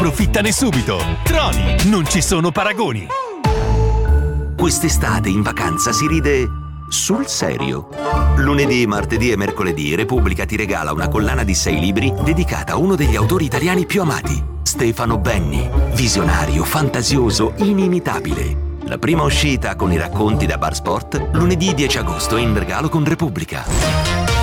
Approfittane subito! Troni, non ci sono paragoni! Quest'estate in vacanza si ride sul serio. Lunedì, martedì e mercoledì Repubblica ti regala una collana di 6 libri dedicata a uno degli autori italiani più amati, Stefano Benni. Visionario, fantasioso, inimitabile. La prima uscita con i racconti da Bar Sport, lunedì 10 agosto in regalo con Repubblica.